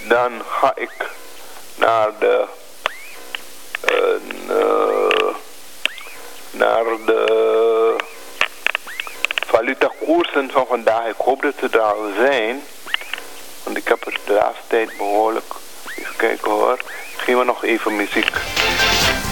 Dan ga ik naar de valutakoersen van vandaag. Ik hoop dat ze er al zijn. Want ik heb het de laatste tijd behoorlijk... Even kijken hoor. Geef me nog even muziek.